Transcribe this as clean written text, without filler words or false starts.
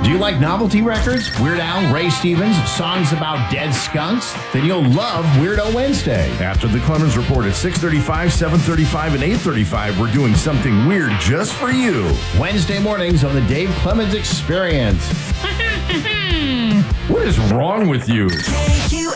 Do you like novelty records? Weird Al, Ray Stevens, songs about dead skunks? Then you'll love Weirdo Wednesday. After the Clemens Report at 6:35, 7:35, and 8:35, we're doing something weird just for you. Wednesday mornings on the Dave Clemens Experience. What is wrong with you? KQAM.